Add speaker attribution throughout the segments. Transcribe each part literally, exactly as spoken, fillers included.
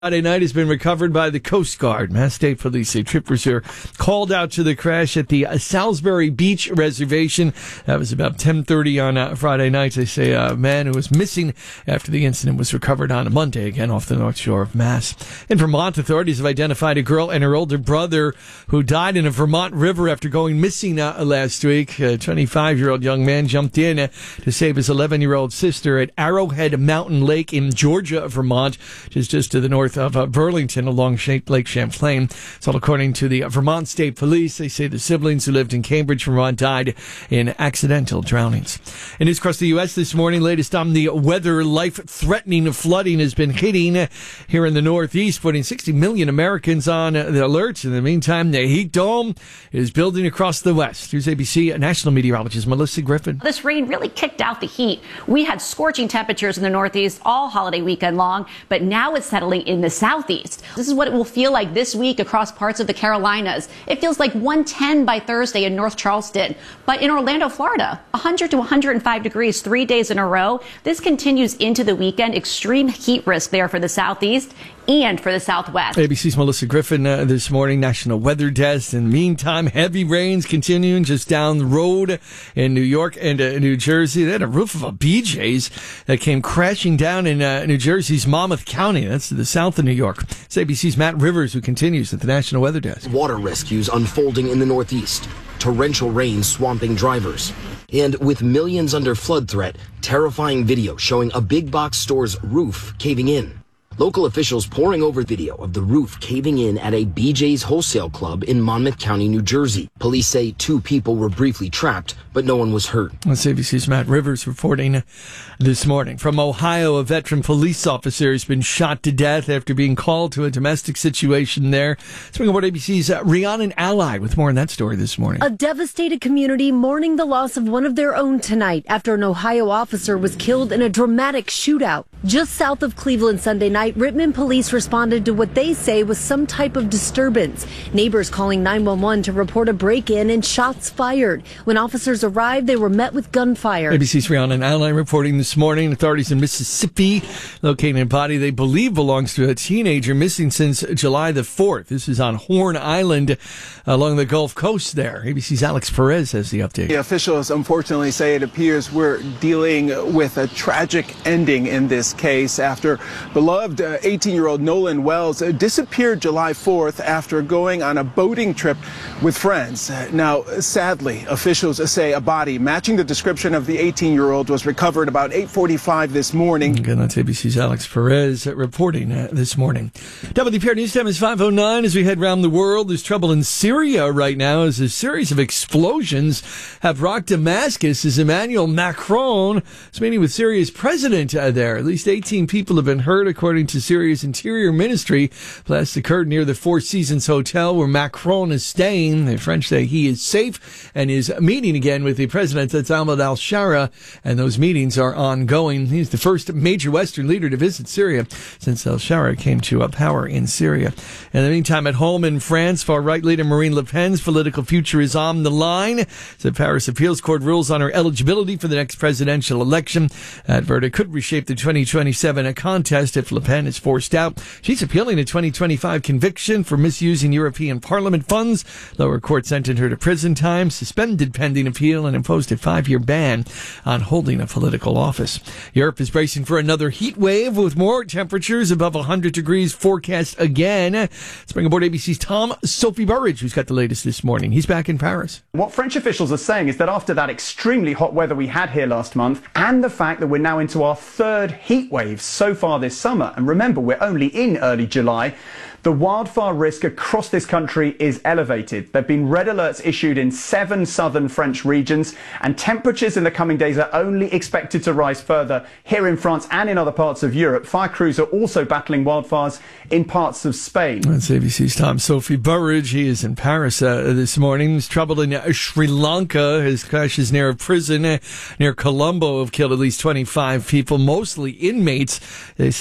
Speaker 1: Friday night has been recovered by the Coast Guard. Mass State Police say trippers are called out to the crash at the Salisbury Beach Reservation. That was about ten thirty on uh, Friday night. They say a man who was missing after the incident was recovered on a Monday, again off the North Shore of Mass. In Vermont, authorities have identified a girl and her older brother who died in a Vermont river after going missing uh, last week. A twenty-five-year-old young man jumped in uh, to save his eleven-year-old sister at Arrowhead Mountain Lake in Georgia, Vermont, which is just to the north of uh, Burlington along Lake Champlain. It's all according to the Vermont State Police. They say the siblings who lived in Cambridge, Vermont, died in accidental drownings. In news across the U S this morning, latest on the weather, life-threatening flooding has been hitting here in the Northeast, putting sixty million Americans on the alert. In the meantime, the heat dome is building across the West. Here's A B C national meteorologist Melissa Griffin.
Speaker 2: This rain really kicked out the heat. We had scorching temperatures in the Northeast all holiday weekend long, but now it's settling in the Southeast. This is what it will feel like this week across parts of the Carolinas. It feels like one ten by Thursday in North Charleston. But in Orlando, Florida, one hundred to one hundred five degrees three days in a row. This continues into the weekend. Extreme heat risk there for the Southeast and for the Southwest.
Speaker 1: A B C's Melissa Griffin uh, this morning, National Weather Desk. In the meantime, heavy rains continuing just down the road in New York and uh, New Jersey. They had a roof of a B J's that came crashing down in uh, New Jersey's Monmouth County. That's to the south of New York. It's A B C's Matt Rivers, who continues at the National Weather Desk.
Speaker 3: Water rescues unfolding in the Northeast. Torrential rain swamping drivers. And with millions under flood threat, terrifying video showing a big box store's roof caving in. Local officials poring over video of the roof caving in at a B J's wholesale club in Monmouth County, New Jersey. Police say two people were briefly trapped, but no one was hurt.
Speaker 1: That's A B C's Matt Rivers reporting this morning. From Ohio, a veteran police officer has been shot to death after being called to a domestic situation there. Let's bring aboard A B C's uh, Rhiannon Ally with more on that story this morning.
Speaker 4: A devastated community mourning the loss of one of their own tonight after an Ohio officer was killed in a dramatic shootout. Just south of Cleveland Sunday night, Rittman police responded to what they say was some type of disturbance. Neighbors calling nine one one to report a break-in and shots fired. When officers arrived, they were met with gunfire.
Speaker 1: A B C's Rhiannon Ally reporting this morning. Authorities in Mississippi locating a body they believe belongs to a teenager missing since July the fourth. This is on Horn Island along the Gulf Coast there. A B C's Alex Perez has the update.
Speaker 5: The officials unfortunately say it appears we're dealing with a tragic ending in this case after beloved eighteen-year-old Nolan Wells disappeared July fourth after going on a boating trip with friends. Now, sadly, officials say a body matching the description of the eighteen-year-old was recovered about eight forty-five this morning.
Speaker 1: Again, that's A B C's Alex Perez reporting uh, this morning. W P R News Time is five oh nine. As we head around the world, there's trouble in Syria right now as a series of explosions have rocked Damascus as Emmanuel Macron is meeting with Syria's president uh, there. At least eighteen people have been hurt, according to Syria's Interior Ministry. Blast occurred near the Four Seasons Hotel where Macron is staying. The French say he is safe and is meeting again with the president, that's Ahmed al-Shara, and those meetings are ongoing. He's the first major Western leader to visit Syria since al-Shara came to power in Syria. In the meantime, at home in France, far-right leader Marine Le Pen's political future is on the line. The Paris Appeals Court rules on her eligibility for the next presidential election. That verdict could reshape the twenty twenty-seven contest if Le Pen is forced out. She's appealing a twenty twenty-five conviction for misusing European Parliament funds. Lower court sentenced her to prison time, suspended pending appeal, and imposed a five-year ban on holding a political office. Europe is bracing for another heat wave with more temperatures above one hundred degrees forecast again. Let's bring aboard A B C's Tom Sophie Burridge, who's got the latest this morning. He's back in Paris.
Speaker 6: What French officials are saying is that after that extremely hot weather we had here last month, and the fact that we're now into our third heat wave so far this summer, and remember we're only in early July, the wildfire risk across this country is elevated. There have been red alerts issued in seven southern French regions, and temperatures in the coming days are only expected to rise further here in France and in other parts of Europe. Fire crews are also battling wildfires in parts of Spain.
Speaker 1: That's A B C's Tom Sophie Burridge. He is in Paris uh, this morning. There's trouble in uh, Sri Lanka. His crashes near a prison uh, near Colombo have killed at least twenty-five people, mostly inmates. They say the arrest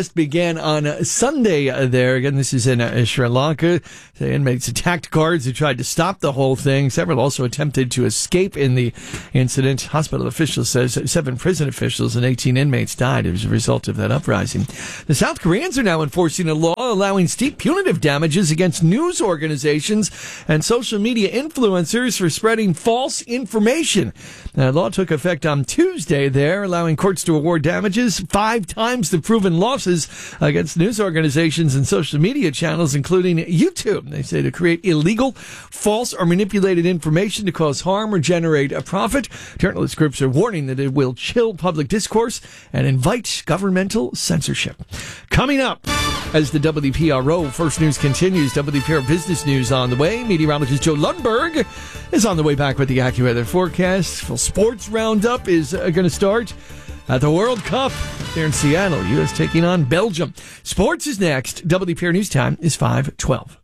Speaker 1: protest began on Sunday there. Again, this is in uh, Sri Lanka. The inmates attacked guards who tried to stop the whole thing. Several also attempted to escape in the incident. Hospital officials says seven prison officials and eighteen inmates died as a result of that uprising. The South Koreans are now enforcing a law allowing steep punitive damages against news organizations and social media influencers for spreading false information. The law took effect on Tuesday there, allowing courts to award damages five times the proven losses against news organizations and social media channels, including YouTube. They say to create illegal, false, or manipulated information to cause harm or generate a profit. Journalist groups are warning that it will chill public discourse and invite governmental censorship. Coming up, as the W P R O First News continues, W P R Business News on the way. Meteorologist Joe Lundberg is on the way back with the AccuWeather forecast. Full sports roundup is uh, going to start at the World Cup here in Seattle. U S taking on Belgium. Sports is next. W P R News time is five twelve.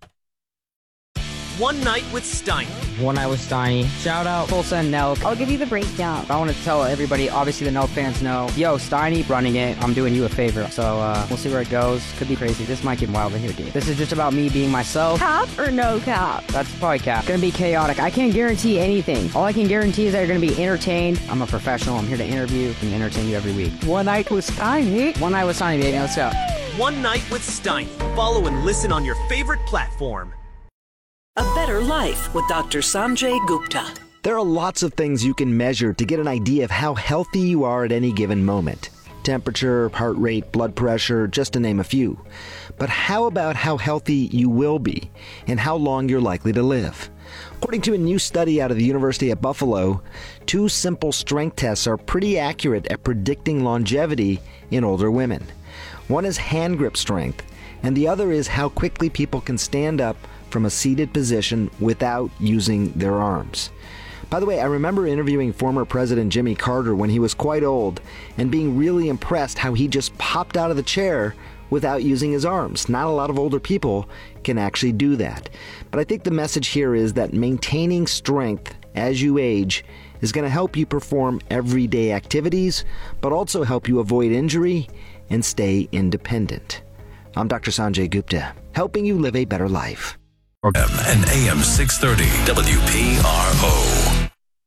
Speaker 7: One Night with Steiny.
Speaker 8: One Night with Steiny. Shout out Tulsa and Nelk.
Speaker 9: I'll give you the breakdown.
Speaker 8: I want to tell everybody, obviously the Nelk fans know, yo, Steiny running it. I'm doing you a favor. So uh, we'll see where it goes. Could be crazy. This might get wild in here, dude. This is just about me being myself.
Speaker 9: Cap or no cap?
Speaker 8: That's probably cap. Gonna be chaotic. I can't guarantee anything. All I can guarantee is that you're gonna be entertained. I'm a professional. I'm here to interview and entertain you every week.
Speaker 9: One Night with Steiny.
Speaker 8: One Night with Steiny, baby. Let's go.
Speaker 7: One Night with Steiny. Follow and listen on your favorite platform.
Speaker 10: A Better Life with Doctor Sanjay Gupta.
Speaker 11: There are lots of things you can measure to get an idea of how healthy you are at any given moment. Temperature, heart rate, blood pressure, just to name a few. But how about how healthy you will be and how long you're likely to live? According to a new study out of the University of Buffalo, two simple strength tests are pretty accurate at predicting longevity in older women. One is hand grip strength, and the other is how quickly people can stand up from a seated position without using their arms. By the way, I remember interviewing former President Jimmy Carter when he was quite old and being really impressed how he just popped out of the chair without using his arms. Not a lot of older people can actually do that. But I think the message here is that maintaining strength as you age is going to help you perform everyday activities, but also help you avoid injury and stay independent. I'm Doctor Sanjay Gupta, helping you live a better life.
Speaker 12: And A M six thirty W P R O.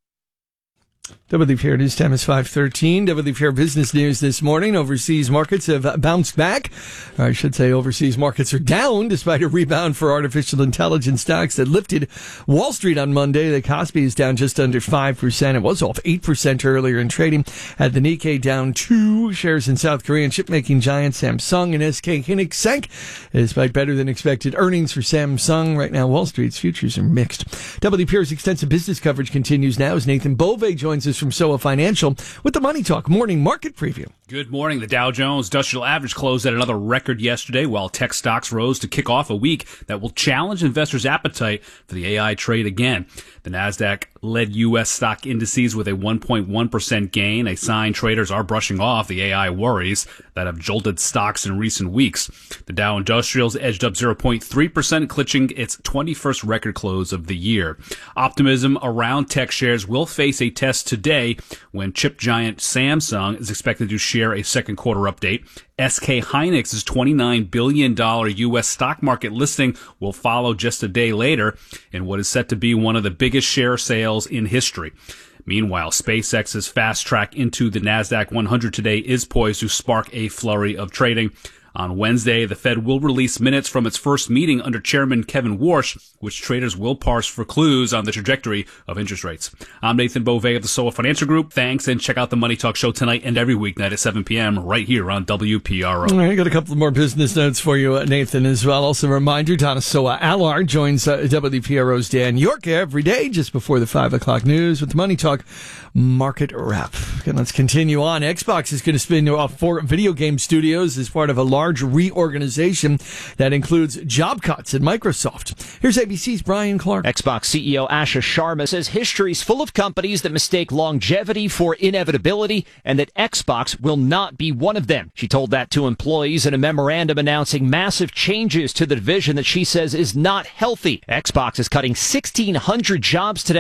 Speaker 1: W P R News time is five thirteen. W P R Business News this morning. Overseas markets have bounced back. Or I should say overseas markets are down despite a rebound for artificial intelligence stocks that lifted Wall Street on Monday. The Kospi is down just under five percent. It was off eight percent earlier in trading. Had the Nikkei down two. Shares in South Korean chipmaking giant Samsung and S K Hynix sank despite better than expected earnings for Samsung. Right now, Wall Street's futures are mixed. W P R's extensive business coverage continues now as Nathan Bove joins us from S O A Financial with the Money Talk Morning Market Preview.
Speaker 13: Good morning. The Dow Jones Industrial Average closed at another record yesterday, while tech stocks rose to kick off a week that will challenge investors' appetite for the A I trade again. The Nasdaq led U S stock indices with a one point one percent gain, a sign traders are brushing off the A I worries that have jolted stocks in recent weeks. The Dow Industrials edged up zero point three percent, clinching its twenty-first record close of the year. Optimism around tech shares will face a test today when chip giant Samsung is expected to share a second quarter update. S K Hynix's twenty-nine billion dollars U S stock market listing will follow just a day later in what is set to be one of the biggest share sales in history. Meanwhile, SpaceX's fast track into the Nasdaq one hundred today is poised to spark a flurry of trading. On Wednesday, the Fed will release minutes from its first meeting under Chairman Kevin Warsh, which traders will parse for clues on the trajectory of interest rates. I'm Nathan Bove of the S O A Financial Group. Thanks, and check out the Money Talk Show tonight and every weeknight at seven p.m. right here on W P R O.
Speaker 1: All right, I got a couple more business notes for you, Nathan, as well. Also, a reminder, Donna Soa Allard joins uh, W P R O's Dan York every day just before the five o'clock news with the Money Talk Market Wrap. Okay, let's continue on. Xbox is going to spin off four video game studios as part of a large reorganization that includes job cuts at Microsoft. Here's A B C's Brian Clark.
Speaker 14: Xbox C E O Asha Sharma says history's full of companies that mistake longevity for inevitability and that Xbox will not be one of them. She told that to employees in a memorandum announcing massive changes to the division that she says is not healthy. Xbox is cutting sixteen hundred jobs today,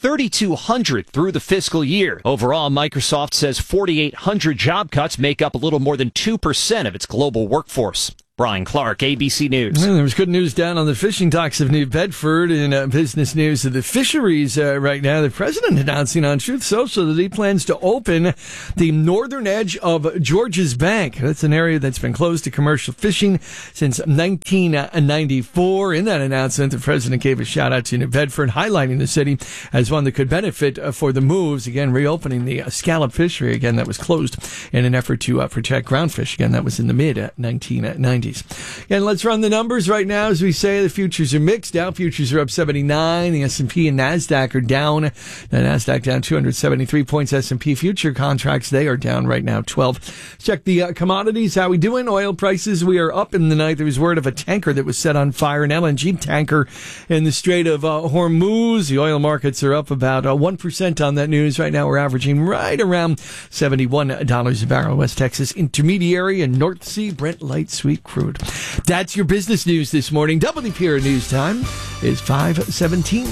Speaker 14: thirty-two hundred through the fiscal year. Overall, Microsoft says forty-eight hundred job cuts make up a little more than two percent of its global workforce. Brian Clark, A B C News.
Speaker 1: Well, there was good news down on the fishing docks of New Bedford. In uh, business news of the fisheries uh, right now, the president announcing on Truth Social that he plans to open the northern edge of Georges Bank. That's an area that's been closed to commercial fishing since nineteen ninety-four. In that announcement, the president gave a shout out to New Bedford, highlighting the city as one that could benefit uh, for the moves. Again, reopening the uh, scallop fishery, again, that was closed in an effort to uh, protect groundfish. Again, that was in the mid nineteen nineties. And let's run the numbers right now. As we say, the futures are mixed. Dow futures are up seventy-nine. The S and P and NASDAQ are down. The NASDAQ down two hundred seventy-three points. S and P future contracts, they are down right now twelve. Check the uh, commodities. How we doing? Oil prices, we are up in the night. There was word of a tanker that was set on fire, an L N G tanker in the Strait of uh, Hormuz. The oil markets are up about uh, one percent on that news. Right now we're averaging right around seventy-one dollars a barrel. West Texas Intermediary and North Sea Brent Light Sweet Crude. That's your business news this morning. W P R News Time is five seventeen.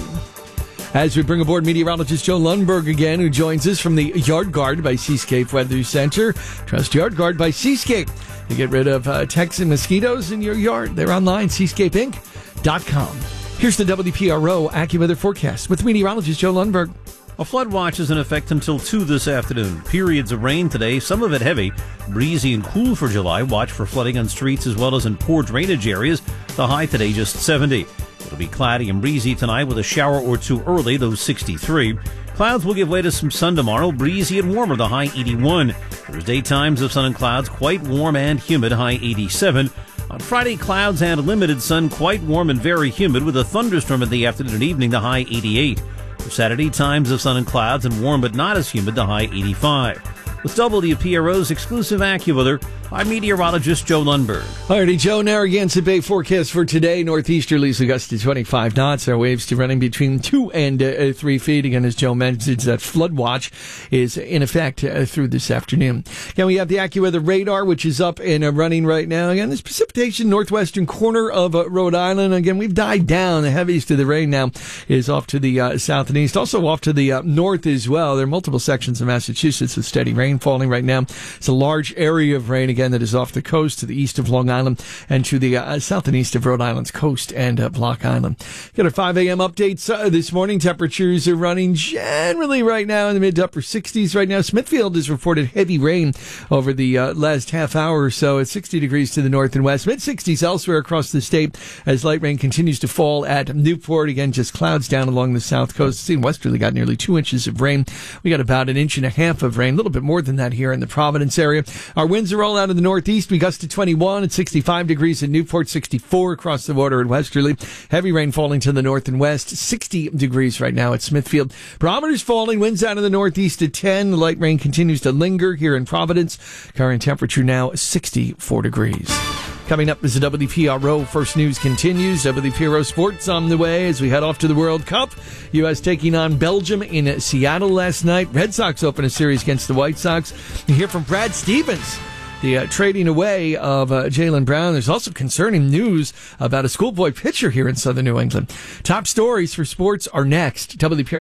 Speaker 1: As we bring aboard meteorologist Joe Lundberg again, who joins us from the Yard Guard by Seascape Weather Center. Trust Yard Guard by Seascape to get rid of uh, Texan mosquitoes in your yard. They're online, seascape inc dot com. Here's the W P R O AccuWeather forecast with meteorologist Joe Lundberg.
Speaker 15: A flood watch is in effect until two this afternoon. Periods of rain today, some of it heavy, breezy and cool for July. Watch for flooding on streets as well as in poor drainage areas. The high today just seventy. It'll be cloudy and breezy tonight with a shower or two early, though sixty-three. Clouds will give way to some sun tomorrow, breezy and warmer, the high eighty-one. There's daytimes of sun and clouds, quite warm and humid, high eighty-seven. On Friday, clouds and limited sun, quite warm and very humid, with a thunderstorm in the afternoon and evening, the high eighty-eight. For Saturday, times of sun and clouds and warm but not as humid, the high eighty-five. With W P R O's exclusive AccuWeather, I'm meteorologist Joe Lundberg.
Speaker 1: Alrighty, Joe, Narragansett Bay forecast for today. Northeasterlies a gust to twenty-five knots. Our waves to running between two and uh, three feet. Again, as Joe mentioned, that flood watch is in effect uh, through this afternoon. Again, we have the AccuWeather radar, which is up and uh, running right now. Again, this precipitation northwestern corner of uh, Rhode Island. Again, we've died down. The heaviest of the rain now is off to the uh, south and east. Also off to the uh, north as well. There are multiple sections of Massachusetts with steady rain falling right now. It's a large area of rain, again, that is off the coast to the east of Long Island and to the uh, south and east of Rhode Island's coast and uh, Block Island. Got our five a.m. updates uh, this morning. Temperatures are running generally right now in the mid to upper sixties right now. Smithfield has reported heavy rain over the uh, last half hour or so at sixty degrees to the north and west. Mid sixties elsewhere across the state as light rain continues to fall at Newport. Again, just clouds down along the south coast. Seeing westerly got nearly two inches of rain. We got about an inch and a half of rain, a little bit more than that here in the Providence area. Our winds are all out of the northeast. We gust to twenty-one at sixty-five degrees in Newport, sixty-four across the water at Westerly. Heavy rain falling to the north and west, sixty degrees right now at Smithfield. Barometers falling, winds out of the northeast at ten. The light rain continues to linger here in Providence. Current temperature now sixty-four degrees. Coming up as the W P R O First News continues. W P R O Sports on the way as we head off to the World Cup. U S taking on Belgium in Seattle last night. Red Sox open a series against the White Sox. You hear from Brad Stevens, the uh, trading away of uh, Jaylen Brown. There's also concerning news about a schoolboy pitcher here in southern New England. Top stories for sports are next. W P R.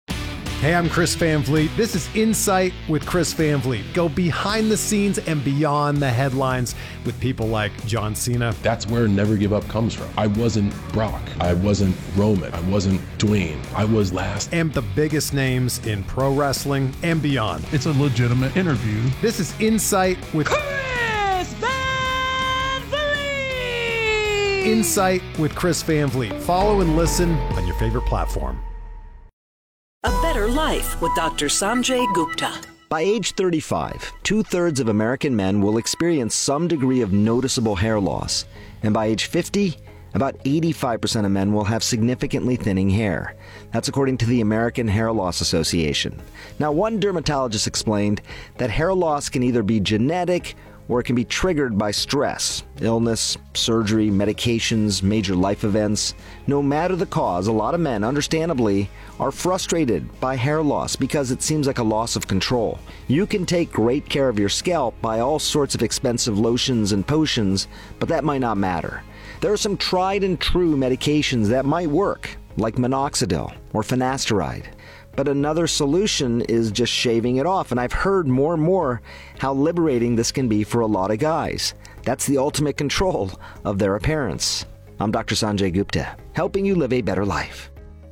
Speaker 16: Hey, I'm Chris Van Vliet. This is Insight with Chris Van Vliet. Go behind the scenes and beyond the headlines with people like John Cena.
Speaker 17: That's where Never Give Up comes from. I wasn't Brock. I wasn't Roman. I wasn't Dwayne. I was last.
Speaker 16: And the biggest names in pro wrestling and beyond.
Speaker 18: It's a legitimate interview.
Speaker 16: This is Insight with
Speaker 19: Chris Van Vliet.
Speaker 16: Insight with Chris Van Vliet. Follow and listen on your favorite platform.
Speaker 10: A Better Life with Doctor Sanjay Gupta.
Speaker 11: By age thirty-five, two-thirds of American men will experience some degree of noticeable hair loss. And by age fifty, about eighty-five percent of men will have significantly thinning hair. That's according to the American Hair Loss Association. Now, one dermatologist explained that hair loss can either be genetic or it can be triggered by stress, illness, surgery, medications, major life events. No matter the cause, a lot of men, understandably, are frustrated by hair loss because it seems like a loss of control. You can take great care of your scalp by all sorts of expensive lotions and potions, but that might not matter. There are some tried and true medications that might work, like minoxidil or finasteride. But another solution is just shaving it off, and I've heard more and more how liberating this can be for a lot of guys. That's the ultimate control of their appearance. I'm Doctor Sanjay Gupta, helping you live a better life.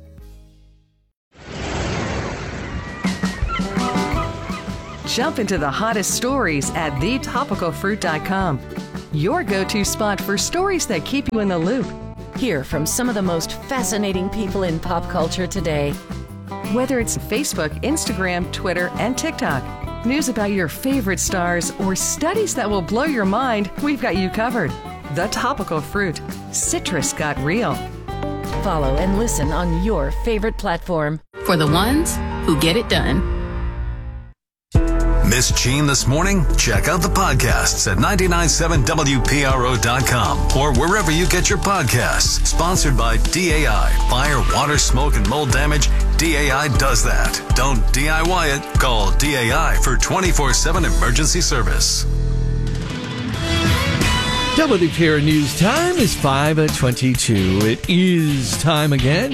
Speaker 18: Jump into the hottest stories at the topical fruit dot com. Your go-to spot for stories that keep you in the loop.
Speaker 20: Hear from some of the most fascinating people in pop culture today.
Speaker 18: Whether it's Facebook, Instagram, Twitter, and TikTok, news about your favorite stars, or studies that will blow your mind, we've got you covered. The Topical Fruit. Citrus got real.
Speaker 20: Follow and listen on your favorite platform.
Speaker 21: For the ones who get it done.
Speaker 12: Miss Jean this morning? Check out the podcasts at nine nine seven W P R O dot com or wherever you get your podcasts. Sponsored by D A I. Fire, water, smoke, and mold damage. D A I does that. Don't D I Y it. Call D A I for twenty-four seven emergency service.
Speaker 1: W P R News time is five twenty-two. It is time again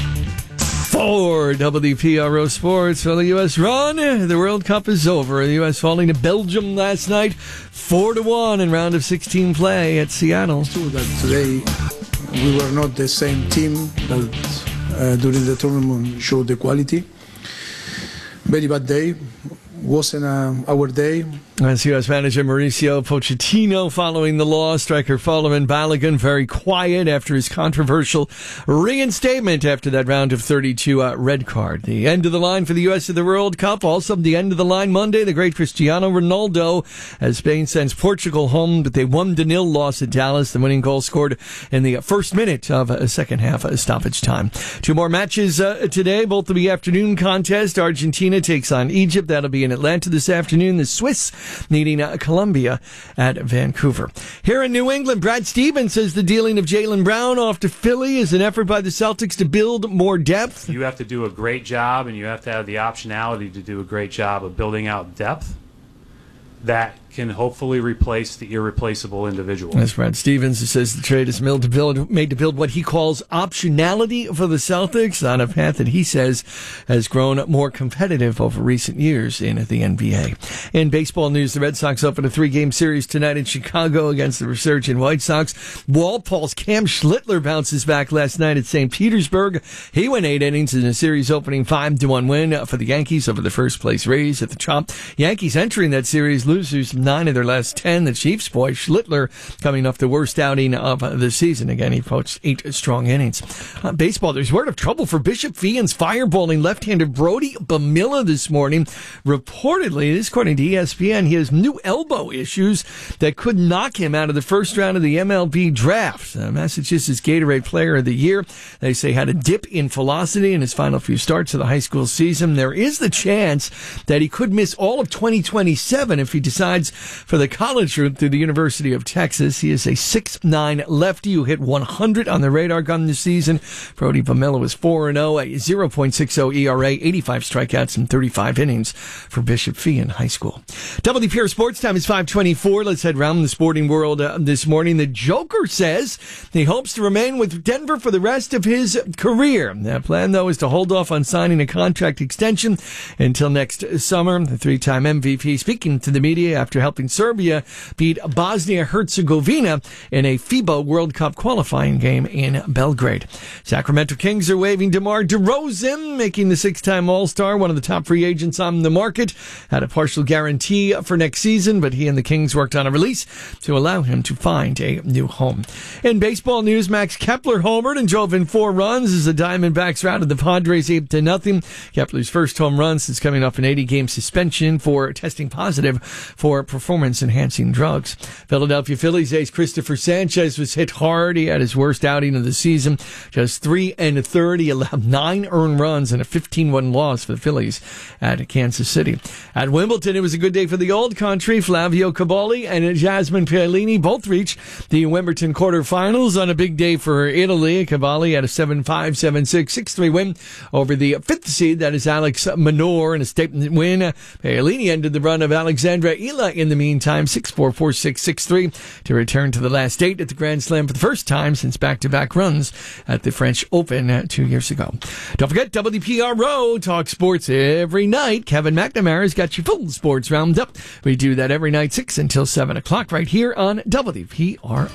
Speaker 1: for W P R O Sports. For the U S run, the World Cup is over. The U S falling to Belgium last night, four to one in round of sixteen play at Seattle.
Speaker 22: It's true that today we were not the same team that uh, during the tournament showed the quality. Very bad day. Wasn't uh, our day.
Speaker 1: That's U S manager Mauricio Pochettino following the loss. Striker Folloman Balogun very quiet after his controversial reinstatement after that round of thirty-two uh, red card. The end of the line for the U S at the World Cup. Also the end of the line Monday. The great Cristiano Ronaldo as Spain sends Portugal home, but they one to nil loss at Dallas. The winning goal scored in the first minute of a second half stoppage time. Two more matches uh, today, both of the afternoon contest. Argentina takes on Egypt. That'll be in Atlanta this afternoon. The Swiss needing uh, Colombia at Vancouver. Here in New England, Brad Stevens says the dealing of Jaylen Brown off to Philly is an effort by the Celtics to build more depth.
Speaker 23: You have to do a great job, and you have to have the optionality to do a great job of building out depth that can hopefully replace the irreplaceable individual.
Speaker 1: That's Brad Stevens, who says the trade is made to build, made to build what he calls optionality for the Celtics on a path that he says has grown more competitive over recent years in the N B A. In baseball news, the Red Sox open a three-game series tonight in Chicago against the resurgent White Sox. Walpole's Cam Schlittler bounces back last night at Saint Petersburg. He went eight innings in a series opening five to one win for the Yankees over the first-place Rays at the Trop. Yankees entering that series losers nine of their last ten. The Chiefs' boy Schlittler coming off the worst outing of the season. Again, he poached eight strong innings. Uh, baseball, there's word of trouble for Bishop Feehan's fireballing left-hander Brody Bamilla this morning. Reportedly, this according to E S P N, he has new elbow issues that could knock him out of the first round of the M L B draft. Uh, Massachusetts Gatorade Player of the Year, they say, had a dip in velocity in his final few starts of the high school season. There is the chance that he could miss all of twenty twenty-seven if he decides for the college route through the University of Texas. He is a six nine lefty who hit one hundred on the radar gun this season. Brody Bamilla was four and oh, a zero point six oh E R A, eighty-five strikeouts in thirty-five innings for Bishop Feehan High School. W P R Sports Time is five twenty-four. Let's head around the sporting world uh, this morning. The Joker says he hopes to remain with Denver for the rest of his career. The plan, though, is to hold off on signing a contract extension until next summer. The three-time M V P speaking to the media after helping Serbia beat Bosnia-Herzegovina in a FIBA World Cup qualifying game in Belgrade. Sacramento Kings are waiving DeMar DeRozan, making the six-time All-Star one of the top free agents on the market. Had a partial guarantee for next season, but he and the Kings worked on a release to allow him to find a new home. In baseball news, Max Kepler homered and drove in four runs as the Diamondbacks routed the Padres eight to nothing. Kepler's first home run since coming off an eighty-game suspension for testing positive for performance-enhancing drugs. Philadelphia Phillies ace Christopher Sanchez was hit hard. He had his worst outing of the season. Just three and thirty, allowed nine earned runs and a fifteen one loss for the Phillies at Kansas City. At Wimbledon, it was a good day for the old country. Flavio Cavalli and Jasmine Paolini both reached the Wimbledon quarterfinals on a big day for Italy. Cavalli had a seven five, seven six, six three win over the fifth seed, that is Alex Minor, in a statement win. Paolini ended the run of Alexandra Ila in the meantime, six four four six six three to return to the last eight at the Grand Slam for the first time since back-to-back runs at the French Open uh, two years ago. Don't forget, W P R O talk sports every night. Kevin McNamara's got your full sports roundup. We do that every night, six until seven o'clock, right here on W P R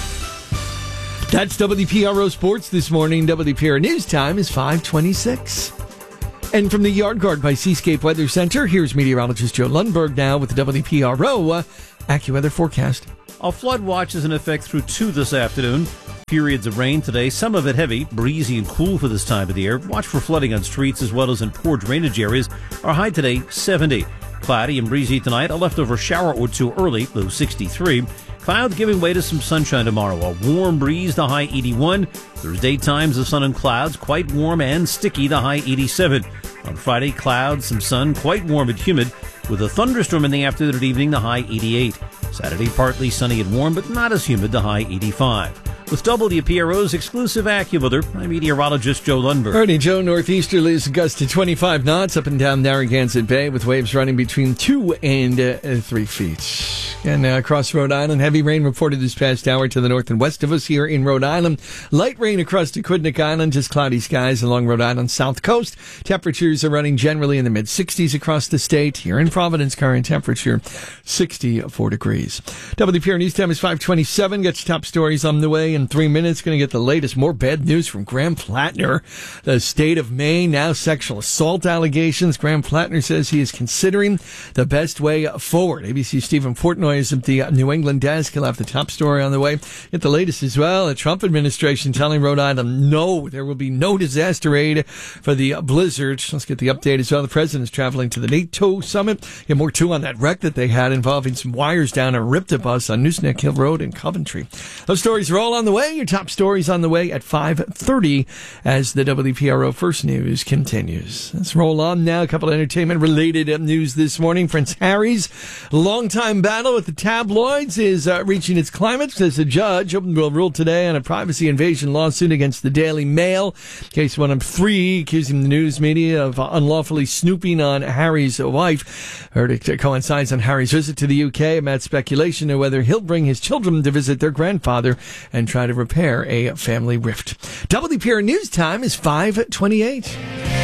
Speaker 1: O. That's W P R O Sports this morning. W P R News time is five twenty-six. And from the Yard Guard by Seascape Weather Center, here's meteorologist Joe Lundberg now with the W P R O uh, AccuWeather forecast.
Speaker 15: A flood watch is in effect through two this afternoon. Periods of rain today, some of it heavy, breezy and cool for this time of the year. Watch for flooding on streets as well as in poor drainage areas. Our high today, seventy. Cloudy and breezy tonight, a leftover shower or two early, low sixty-three. Clouds giving way to some sunshine tomorrow. A warm breeze, the high eighty-one. Thursday, times of sun and clouds, quite warm and sticky, the high eighty-seven. On Friday, clouds, some sun, quite warm and humid, with a thunderstorm in the afternoon and evening, the high eighty-eight. Saturday, partly sunny and warm, but not as humid, the high eighty-five. With W P R O's exclusive AccuWeather, I'm meteorologist Joe Lundberg.
Speaker 1: Ernie Joe, northeasterlies gust to twenty-five knots up and down Narragansett Bay with waves running between two and uh, three feet. And uh, across Rhode Island, heavy rain reported this past hour to the north and west of us here in Rhode Island. Light rain across Aquidneck Island, just cloudy skies along Rhode Island's south coast. Temperatures are running generally in the mid-sixties across the state. Here in Providence, current temperature sixty-four degrees. W P R News time is five twenty-seven. Got your top stories on the way in three minutes. Going to get the latest, more bad news from Graham Plattner. The state of Maine, now sexual assault allegations. Graham Plattner says he is considering the best way forward. A B C's Stephen Portnoy is at the New England desk. He'll have the top story on the way. Get the latest as well. The Trump administration telling Rhode Island, no, there will be no disaster aid for the blizzard. Let's get the update as well. The president is traveling to the NATO summit. Get more too on that wreck that they had involving some wires down a RIPTA bus on Nooseneck Hill Road in Coventry. Those stories are all on the way. Your top stories on the way at five thirty as the W P R O First News continues. Let's roll on now. A couple of entertainment-related news this morning. Prince Harry's longtime battle with the tabloids is uh, reaching its climax as a judge will rule today on a privacy invasion lawsuit against the Daily Mail. Case one of three, accusing the news media of unlawfully snooping on Harry's wife. Verdict coincides on Harry's visit to the U K amid speculation of whether he'll bring his children to visit their grandfather and try to repair a family rift. W P R News time is five twenty-eight.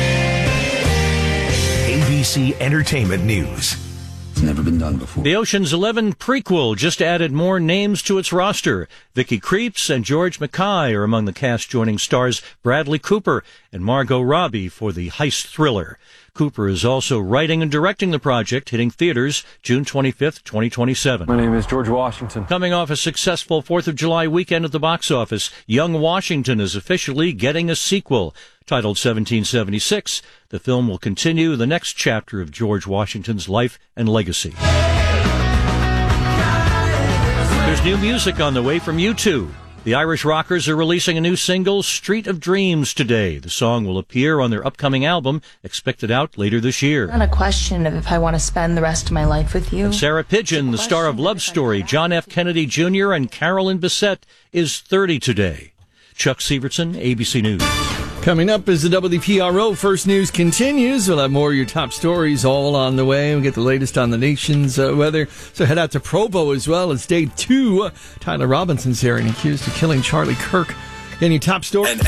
Speaker 2: A B C Entertainment News.
Speaker 3: It's never been done before.
Speaker 14: The Ocean's Eleven prequel just added more names to its roster. Vicky Krieps and George Mackay are among the cast, joining stars Bradley Cooper and Margot Robbie for the heist thriller. Cooper is also writing and directing the project, hitting theaters June twenty-fifth, twenty twenty-seven.
Speaker 4: My name is George Washington.
Speaker 14: Coming off a successful fourth of July weekend at the box office, Young Washington is officially getting a sequel. Titled seventeen seventy-six, the film will continue the next chapter of George Washington's life and legacy. There's new music on the way from U two. The Irish Rockers are releasing a new single, Street of Dreams, today. The song will appear on their upcoming album, expected out later this year.
Speaker 24: Not a question of if I want to spend the rest of my life with you.
Speaker 14: And Sarah Pidgeon, the star of Love Story, John F. Kennedy Junior, and Carolyn Bessette, is thirty today. Chuck Severson, A B C News.
Speaker 1: Coming up as the W P R O First News continues, we'll have more of your top stories all on the way. We'll get the latest on the nation's uh, weather. So head out to Provo as well. It's day two. Tyler Robinson's here and accused of killing Charlie Kirk. Any top story?
Speaker 2: An